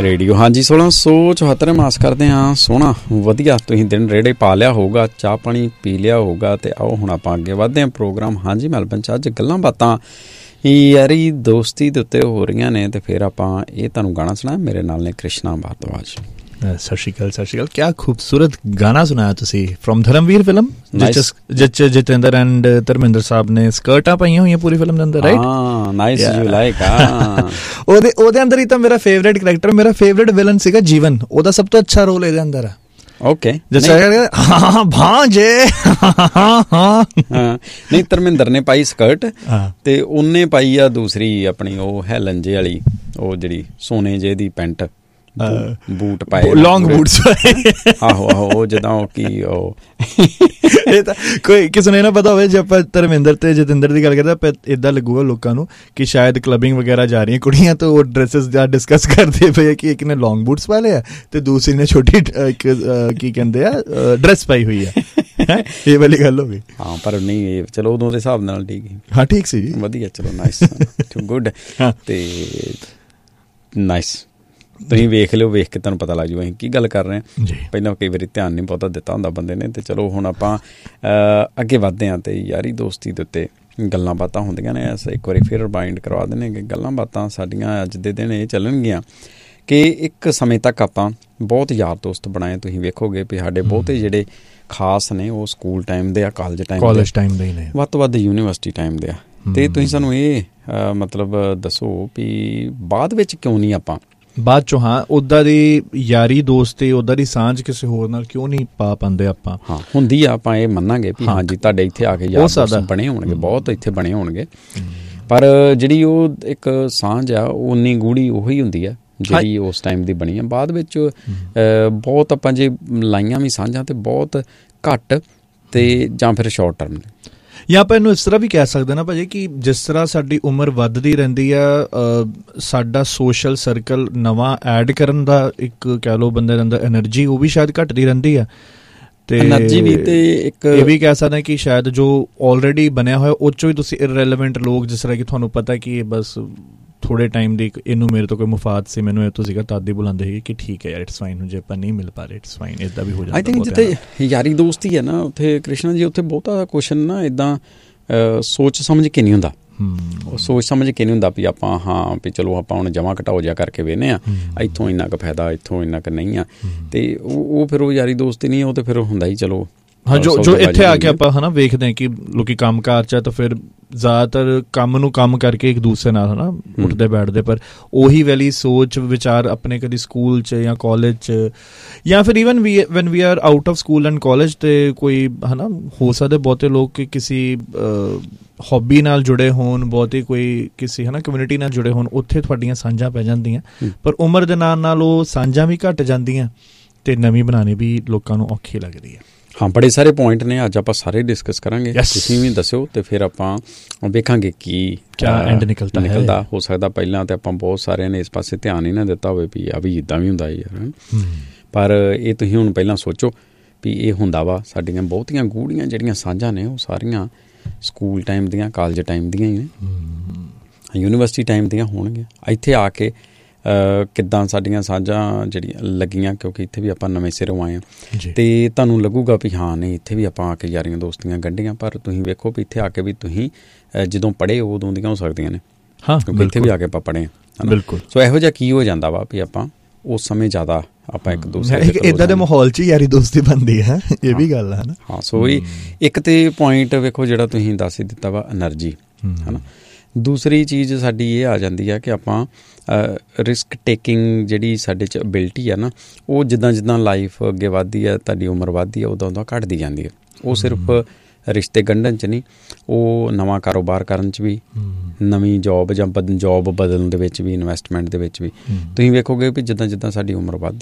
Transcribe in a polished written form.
Radio ਹਾਂਜੀ 1674 ਆਸ ਕਰਦੇ ਹਾਂ ਸੋਹਣਾ ਵਧੀਆ ਤੁਸੀਂ ਦਿਨ ਰੇੜੇ ਪਾ ਲਿਆ ਹੋਊਗਾ, ਚਾਹ ਪਾਣੀ ਪੀ ਲਿਆ ਹੋਊਗਾ। ਤੇ ਆਓ ਹੁਣ ਆਪਾਂ ਅੱਗੇ ਵਧਦੇ ਹਾਂ ਪ੍ਰੋਗਰਾਮ ਹਾਂਜੀ ਮੈਲਬਨ 'ਚ। ਅੱਜ ਗੱਲਾਂ ਬਾਤਾਂ ਯਾਰੀ ਦੋਸਤੀ ਦੇ ਉੱਤੇ ਹੋ ਰਹੀਆਂ ਨੇ, ਤੇ ਫਿਰ ਆਪਾਂ ਇਹ ਤੁਹਾਨੂੰ ਗਾਣਾ ਸੁਣਾਇਆ। ਮੇਰੇ ਨਾਲ ਨੇ ਕ੍ਰਿਸ਼ਨਾ ਭਾਰਦਵਾਜ। ਸਤਿ ਸ਼੍ਰੀ ਅਕਾਲ, ਸਤਿ ਸ਼੍ਰੀ ਅਕਾਲ। ਕਿਆ ਖੂਬਸੂਰਤ ਗਾਣਾ ਸੁਣਾਇਆ ਤੁਸੀਂ ਫਰੋਮ ਧਰਮਵੀਰ ਫਿਲਮ, ਜਿਸ 'ਚ ਜਤਿੰਦਰ ਐਂਡ ਧਰਮਿੰਦਰ ਸਾਹਿਬ ਨੇ ਸਕਰਟਾਂ ਪਾਈਆਂ ਹੋਈਆਂ ਪੂਰੀ ਫਿਲਮ ਦੇ ਅੰਦਰ, ਰਾਈਟ? ਹਾਂ, ਨਾਈਸ ਯੂ ਲਾਈਕ। ਉਹਦੇ ਅੰਦਰ ਹੀ ਤਾਂ ਮੇਰਾ ਫੇਵਰੇਟ ਕਰੈਕਟਰ, ਮੇਰਾ ਫੇਵਰੇਟ ਵਿਲਨ ਸੀਗਾ ਜੀਵਨ। ਉਹਦਾ ਸਭ ਤੋਂ ਅੱਛਾ ਰੋਲ ਇਹਦੇ ਅੰਦਰ ਆ। ਓਕੇ ਭਾਂਜੇ ਨਹੀਂ, ਧਰਮਿੰਦਰ ਨੇ ਪਾਈ ਸਕਰਟ ਤੇ ਉਹਨੇ ਪਾਈ ਆ ਦੂਸਰੀ ਆਪਣੀ ਉਹ ਹੈਲੰਜੇ ਵਾਲੀ, ਉਹ ਜਿਹੜੀ ਸੋਨੇ ਜੇ ਦੀ ਪੈਂਟ, ਬੂਟ ਪਾਏ, ਲੌਂਗ ਬੂਟਸ। ਆਹੋ ਆਹੋ, ਉਹ ਜਿੱਦਾਂ ਉਹ ਕੀ ਉਹ ਇਹ ਤਾਂ ਕੋਈ ਕਿਸੇ ਨੂੰ ਇਹ ਨਾ ਪਤਾ ਹੋਵੇ, ਜੇ ਆਪਾਂ ਧਰਮਿੰਦਰ ਤੇ ਜਤਿੰਦਰ ਦੀ ਗੱਲ ਕਰਦੇ ਆਪਾਂ ਏਦਾਂ ਲੱਗੂਗਾ ਲੋਕਾਂ ਨੂੰ ਕਿ ਸ਼ਾਇਦ ਕਲੱਬਿੰਗ ਵਗੈਰਾ ਜਾ ਰਹੀਆਂ ਕੁੜੀਆਂ, ਤਾਂ ਉਹ ਡਰੈਸਿਸ ਦਾ ਡਿਸਕਸ ਕਰਦੇ ਪਏ ਕਿ ਇੱਕ ਨੇ ਲੌਂਗ ਬੂਟਸ ਪਾ ਲਿਆ ਤੇ ਦੂਸਰੀ ਨੇ ਛੋਟੀ ਇੱਕ ਕੀ ਕਹਿੰਦੇ ਆ ਡਰੈਸ ਪਾਈ ਹੋਈ ਹੈ। ਇਹ ਵਾਲੀ ਗੱਲ ਹੋ ਗਈ। ਹਾਂ, ਪਰ ਨਹੀਂ ਚਲੋ ਉਦੋਂ ਦੇ ਹਿਸਾਬ ਨਾਲ ਠੀਕ ਸੀ। ਹਾਂ ਠੀਕ ਸੀ ਜੀ, ਵਧੀਆ, ਚਲੋ ਨਾਈਸ ਗੁੱਡ। ਤੇ ਨਾਈਸ, ਤੁਸੀਂ ਵੇਖ ਲਿਓ, ਵੇਖ ਕੇ ਤੁਹਾਨੂੰ ਪਤਾ ਲੱਗ ਜਾਊ ਅਸੀਂ ਕੀ ਗੱਲ ਕਰ ਰਹੇ ਹਾਂ। ਪਹਿਲਾਂ ਕਈ ਵਾਰੀ ਧਿਆਨ ਨਹੀਂ ਬਹੁਤਾ ਦਿੱਤਾ ਹੁੰਦਾ ਬੰਦੇ ਨੇ। ਤੇ ਚਲੋ ਹੁਣ ਆਪਾਂ ਅੱਗੇ ਵੱਧਦੇ ਹਾਂ ਤੇ ਯਾਰੀ ਦੋਸਤੀ ਦੇ ਉੱਤੇ ਗੱਲਾਂ ਬਾਤਾਂ ਹੁੰਦੀਆਂ ਨੇ। ਇੱਕ ਵਾਰੀ ਫਿਰ ਰਿਮਾਈਂਡ ਕਰਵਾ ਦਿੰਦੇ ਕਿ ਗੱਲਾਂ ਬਾਤਾਂ ਸਾਡੀਆਂ ਅੱਜ ਦੇ ਦਿਨ ਇਹ ਚੱਲਣਗੀਆਂ ਕਿ ਇੱਕ ਸਮੇਂ ਤੱਕ ਆਪਾਂ ਬਹੁਤ ਯਾਰ ਦੋਸਤ ਬਣਾਏ। ਤੁਸੀਂ ਵੇਖੋਗੇ ਵੀ ਸਾਡੇ ਬਹੁਤੇ ਜਿਹੜੇ ਖਾਸ ਨੇ ਉਹ ਸਕੂਲ ਟਾਈਮ ਦੇ ਆ, ਕਾਲਜ ਟਾਈਮ ਦੇ ਨੇ, ਵੱਧ ਤੋਂ ਵੱਧ ਯੂਨੀਵਰਸਿਟੀ ਟਾਈਮ ਦੇ ਆ। ਅਤੇ ਤੁਸੀਂ ਸਾਨੂੰ ਇਹ ਮਤਲਬ ਦੱਸੋ ਵੀ ਬਾਅਦ ਵਿੱਚ ਕਿਉਂ ਨਹੀਂ ਆਪਾਂ ਬਾਅਦ ਚੋਂ ਹਾਂ ਉੱਦਾਂ ਦੀ ਯਾਰੀ ਦੋਸਤੀ, ਉੱਦਾਂ ਦੀ ਸਾਂਝ ਕਿਸੇ ਹੋਰ ਨਾਲ ਕਿਉਂ ਨਹੀਂ ਪਾ ਪਾਉਂਦੇ ਆਪਾਂ? ਹਾਂ ਹੁੰਦੀ ਆ, ਆਪਾਂ ਇਹ ਮੰਨਾਂਗੇ ਵੀ ਹਾਂਜੀ ਤੁਹਾਡੇ ਇੱਥੇ ਆ ਕੇ ਯਾਰ ਦੋਸਤ ਬਣੇ ਹੋਣਗੇ, ਬਹੁਤ ਇੱਥੇ ਬਣੇ ਹੋਣਗੇ, ਪਰ ਜਿਹੜੀ ਉਹ ਇੱਕ ਸਾਂਝ ਆ ਉਹ ਉਨੀ ਗੂੜੀ ਉਹੀ ਹੁੰਦੀ ਆ ਜਿਹੜੀ ਉਸ ਟਾਈਮ ਦੀ ਬਣੀ ਆ। ਬਾਅਦ ਵਿੱਚ ਬਹੁਤ ਆਪਾਂ ਜੇ ਲਾਈਆਂ ਵੀ ਸਾਂਝਾਂ ਤੇ ਬਹੁਤ ਘੱਟ ਤੇ ਜਾਂ ਫਿਰ ਸ਼ਾਰਟ ਟਰਮ ਨੇ। ਜਾਂ ਆਪਾਂ ਇਹਨੂੰ ਇਸ ਤਰ੍ਹਾਂ ਵੀ ਕਹਿ ਸਕਦੇ ਨਾ ਭਾਜੀ ਕਿ ਜਿਸ ਤਰ੍ਹਾਂ ਸਾਡੀ ਉਮਰ ਵੱਧਦੀ ਰਹਿੰਦੀ ਆ, ਸਾਡਾ ਸੋਸ਼ਲ ਸਰਕਲ ਨਵਾਂ ਐਡ ਕਰਨ ਦਾ ਇੱਕ ਕਹਿ ਲਓ ਬੰਦੇ ਦੇ ਅੰਦਰ ਐਨਰਜੀ ਉਹ ਵੀ ਸ਼ਾਇਦ ਘੱਟਦੀ ਰਹਿੰਦੀ ਆ। ਤੇ ਐਨਰਜੀ ਵੀ, ਤੇ ਇੱਕ ਇਹ ਵੀ ਕਹਿ ਸਕਦੇ ਕਿ ਸ਼ਾਇਦ ਜੋ ਆਲਰੇਡੀ ਬਣਿਆ ਹੋਇਆ ਉਹ 'ਚੋਂ ਹੀ ਤੁਸੀਂ ਇਰਰੈਲੇਵੈਂਟ ਲੋਕ, ਜਿਸ ਤਰ੍ਹਾਂ ਕਿ ਤੁਹਾਨੂੰ ਪਤਾ ਕਿ ਇਹ ਬਸ ਥੋੜ੍ਹੇ ਟਾਈਮ ਦੀ ਇਹਨੂੰ ਮੇਰੇ ਤੋਂ ਕੋਈ ਮੁਫਾਦ ਸੀ, ਮੈਨੂੰ ਇਹ ਤੋਂ ਸੀਗਾ, ਤਦ ਹੀ ਬੁਲਾਉਂਦੇ ਸੀਗੇ ਕਿ ਠੀਕ ਹੈ ਯਾਰ ਇਟਸ ਫਾਈਨ, ਜੇ ਆਪਾਂ ਨਹੀਂ ਮਿਲ ਪਾ ਰਹੇ ਇਟਸ ਫਾਈਨ। ਇੱਦਾਂ ਵੀ ਹੋ ਜਾਂਦਾ। ਆਈ ਥਿੰਕ ਜਿੱਥੇ ਯਾਰੀ ਦੋਸਤੀ ਹੈ ਨਾ ਉੱਥੇ ਕ੍ਰਿਸ਼ਨਾ ਜੀ, ਉੱਥੇ ਬਹੁਤਾ ਕੁਛ ਨਾ ਇੱਦਾਂ ਸੋਚ ਸਮਝ ਕੇ ਨਹੀਂ ਹੁੰਦਾ। ਉਹ ਸੋਚ ਸਮਝ ਕੇ ਨਹੀਂ ਹੁੰਦਾ ਵੀ ਆਪਾਂ ਹਾਂ ਵੀ ਚਲੋ ਆਪਾਂ ਹੁਣ ਜਮ੍ਹਾਂ ਘਟਾਓ ਜਿਹਾ ਕਰਕੇ ਵੇਖਦੇ ਹਾਂ, ਇੱਥੋਂ ਇੰਨਾ ਕੁ ਫਾਇਦਾ, ਇੱਥੋਂ ਇੰਨਾ ਕੁ ਨਹੀਂ ਆ। ਅਤੇ ਉਹ ਫਿਰ ਉਹ ਯਾਰੀ ਦੋਸਤੀ ਨਹੀਂ, ਉਹ ਤਾਂ ਫਿਰ ਹੁੰਦਾ ਹੀ ਚਲੋ ਹਾਂ ਜੋ ਇੱਥੇ ਆ ਕੇ ਆਪਾਂ ਹੈ ਨਾ ਵੇਖਦੇ ਹਾਂ ਕਿ ਲੋਕੀ ਕੰਮ ਕਾਰ 'ਚ ਤਾਂ ਫਿਰ ਜ਼ਿਆਦਾਤਰ ਕੰਮ ਨੂੰ ਕੰਮ ਕਰਕੇ ਇੱਕ ਦੂਸਰੇ ਨਾਲ ਹੈ ਨਾ ਉੱਠਦੇ ਬੈਠਦੇ, ਪਰ ਉਹੀ ਵਾਲੀ ਸੋਚ ਵਿਚਾਰ ਆਪਣੇ ਕਦੀ ਸਕੂਲ 'ਚ ਜਾਂ ਕਾਲਜ 'ਚ ਜਾਂ ਫਿਰ even van we R out of school and college, ਅਤੇ ਕੋਈ ਹੈ ਨਾ ਹੋ ਸਕਦੇ ਬਹੁਤੇ ਲੋਕ ਕਿ ਕਿਸੇ ਹੌਬੀ ਨਾਲ ਜੁੜੇ ਹੋਣ, ਬਹੁਤੇ ਕੋਈ ਕਿਸੇ ਹੈ ਨਾ ਕਮਿਊਨਿਟੀ ਨਾਲ ਜੁੜੇ ਹੋਣ, ਉੱਥੇ ਤੁਹਾਡੀਆਂ ਸਾਂਝਾਂ ਪੈ ਜਾਂਦੀਆਂ। ਪਰ ਉਮਰ ਦੇ ਨਾਲ ਨਾਲ ਉਹ ਸਾਂਝਾਂ ਵੀ ਘੱਟ ਜਾਂਦੀਆਂ ਅਤੇ ਨਵੀਂ ਬਣਾਉਣੀ ਵੀ ਲੋਕਾਂ ਨੂੰ ਔਖੀ ਲੱਗਦੀ ਹੈ। ਹਾਂ, ਬੜੇ ਸਾਰੇ ਪੁਆਇੰਟ ਨੇ, ਅੱਜ ਆਪਾਂ ਸਾਰੇ ਡਿਸਕਸ ਕਰਾਂਗੇ। ਤੁਸੀਂ ਵੀ ਦੱਸਿਓ ਤੇ ਫਿਰ ਆਪਾਂ ਵੇਖਾਂਗੇ ਕੀ ਐਂਡ ਨਿਕਲਦਾ। ਹੋ ਸਕਦਾ ਪਹਿਲਾਂ ਤਾਂ ਆਪਾਂ ਬਹੁਤ ਸਾਰਿਆਂ ਨੇ ਇਸ ਪਾਸੇ ਧਿਆਨ ਹੀ ਨਾ ਦਿੱਤਾ ਹੋਵੇ ਵੀ ਆ ਵੀ ਇੱਦਾਂ ਵੀ ਹੁੰਦਾ ਯਾਰ, ਪਰ ਇਹ ਤੁਸੀਂ ਹੁਣ ਪਹਿਲਾਂ ਸੋਚੋ ਵੀ ਇਹ ਹੁੰਦਾ ਵਾ। ਸਾਡੀਆਂ ਬਹੁਤੀਆਂ ਗੂੜੀਆਂ ਜਿਹੜੀਆਂ ਸਾਂਝਾਂ ਨੇ ਉਹ ਸਾਰੀਆਂ ਸਕੂਲ ਟਾਈਮ ਦੀਆਂ, ਕਾਲਜ ਟਾਈਮ ਦੀਆਂ ਹੀ ਨੇ, ਯੂਨੀਵਰਸਿਟੀ ਟਾਈਮ ਦੀਆਂ ਹੋਣਗੀਆਂ। ਇੱਥੇ ਆ ਕੇ ਕਿੱਦਾਂ ਸਾਡੀਆਂ ਸਾਂਝਾਂ ਜਿਹੜੀਆਂ ਲੱਗੀਆਂ, ਕਿਉਂਕਿ ਇੱਥੇ ਵੀ ਆਪਾਂ ਨਵੇਂ ਸਿਰੋਂ ਆਏ ਹਾਂ, ਅਤੇ ਤੁਹਾਨੂੰ ਲੱਗੂਗਾ ਵੀ ਹਾਂ ਨਹੀਂ ਇੱਥੇ ਵੀ ਆਪਾਂ ਆ ਕੇ ਯਾਰੀਆਂ ਦੋਸਤੀਆਂ ਗੰਢੀਆਂ, ਪਰ ਤੁਸੀਂ ਵੇਖੋ ਵੀ ਇੱਥੇ ਆ ਕੇ ਵੀ ਤੁਸੀਂ ਜਦੋਂ ਪੜ੍ਹੇ ਉਦੋਂ ਦੀਆਂ ਹੋ ਸਕਦੀਆਂ ਨੇ, ਕਿਉਂਕਿ ਇੱਥੇ ਵੀ ਆ ਕੇ ਆਪਾਂ ਪੜ੍ਹੇ ਹਾਂ। ਬਿਲਕੁਲ। ਸੋ ਇਹੋ ਜਿਹਾ ਕੀ ਹੋ ਜਾਂਦਾ ਵਾ ਵੀ ਆਪਾਂ ਉਸ ਸਮੇਂ ਜ਼ਿਆਦਾ ਆਪਾਂ ਇੱਕ ਦੂਸਰੇ ਇੱਦਾਂ ਦੇ ਮਾਹੌਲ 'ਚ ਯਾਰੀ ਦੋਸਤੀ ਬਣਦੀ ਹੈ, ਇਹ ਵੀ ਗੱਲ ਹੈ ਨਾ। ਹਾਂ, ਸੋ ਇਹ ਇੱਕ ਤੇ ਪੁਆਇੰਟ ਵੇਖੋ ਜਿਹੜਾ ਤੁਸੀਂ ਦੱਸ ਹੀ ਦਿੱਤਾ ਵਾ, ਐਨਰਜੀ ਹੈ ਨਾ। ਦੂਸਰੀ ਚੀਜ਼ ਸਾਡੀ ਇਹ ਆ ਜਾਂਦੀ ਆ ਕਿ ਆਪਾਂ ਰਿਸਕ ਟੇਕਿੰਗ ਜਿਹੜੀ ਸਾਡੇ 'ਚ ਅਬਿਲਿਟੀ ਆ ਨਾ, ਉਹ ਜਿੱਦਾਂ ਜਿੱਦਾਂ ਲਾਈਫ ਅੱਗੇ ਵੱਧਦੀ ਆ, ਤੁਹਾਡੀ ਉਮਰ ਵੱਧਦੀ ਆ, ਉਦੋਂ ਉਦੋਂ ਘੱਟਦੀ ਜਾਂਦੀ ਹੈ। ਉਹ ਸਿਰਫ ਰਿਸ਼ਤੇ ਗੰਢਣ 'ਚ ਨਹੀਂ, ਉਹ ਨਵਾਂ ਕਾਰੋਬਾਰ ਕਰਨ 'ਚ ਵੀ, ਨਵੀਂ ਜੋਬ ਜਾਂ ਜੋਬ ਬਦਲਣ ਦੇ ਵਿੱਚ ਵੀ, ਇਨਵੈਸਟਮੈਂਟ ਦੇ ਵਿੱਚ ਵੀ। ਤੁਸੀਂ ਵੇਖੋਗੇ ਵੀ ਜਿੱਦਾਂ ਜਿੱਦਾਂ ਸਾਡੀ ਉਮਰ ਵੱਧਦੀ